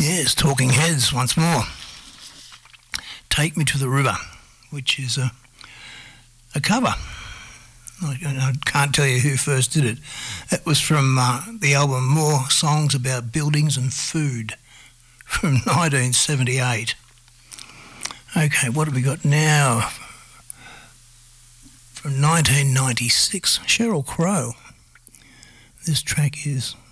Yes, Talking Heads once more. Take Me to the River, which is a cover. I can't tell you who first did it. It was from the album More Songs About Buildings and Food from 1978. Okay, what have we got now? From 1996, Sheryl Crow. This track is